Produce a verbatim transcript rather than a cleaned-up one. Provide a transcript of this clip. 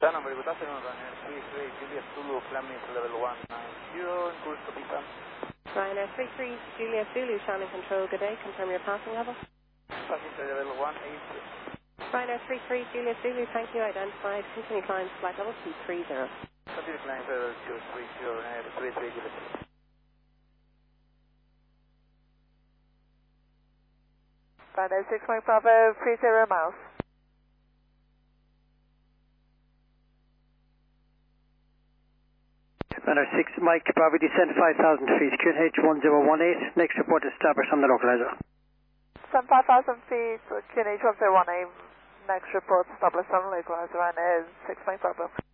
Dana, very good afternoon, Ryanair three three, Juliet Zulu, climb into level one nine zero, in course to Pisan. Ryanair three three, Juliet Zulu, Shannon Control, good day, confirm your passing level. Passing to level one eight zero. Ryanair three three, Juliet Zulu, thank you, identified, continue climb to flight level two three zero. Continue climb to level two three zero, Ryanair three three, Juliet Zulu. Ryanair six Mike Bravo, three zero miles. Ryanair six Mike Bravo, descend five thousand feet, Q N H one zero one eight, next report established on the localizer. Descend five thousand feet, Q N H one zero one eight, next report established on the localizer, Ryanair six Mike Bravo.